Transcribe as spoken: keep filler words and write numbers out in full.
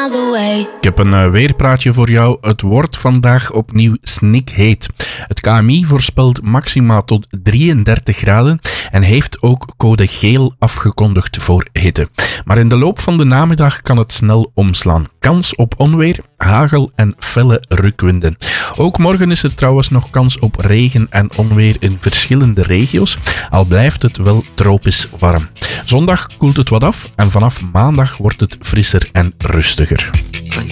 miles away. Ik heb een uh, weerpraatje voor jou. Het wordt vandaag opnieuw snikheet. Het K M I voorspelt maxima tot drieëndertig graden en heeft ook code geel afgekondigd voor hitte. Maar in de loop van de namiddag kan het snel omslaan. Kans op onweer, hagel en felle rukwinden. Ook morgen is er trouwens nog kans op regen en onweer in verschillende regio's, al blijft het wel tropisch warm. Zondag koelt het wat af en vanaf maandag wordt het frisser en rustiger. Forget